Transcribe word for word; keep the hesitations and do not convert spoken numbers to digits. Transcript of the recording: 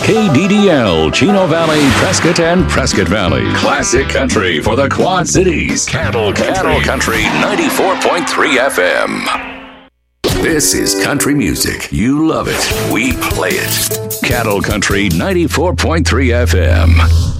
K D D L, Chino Valley, Prescott, and Prescott Valley. Classic country for the Quad Cities. Cattle Country. Cattle Country ninety-four point three F M. This is country music. You love it. We play it. Cattle Country ninety-four point three F M.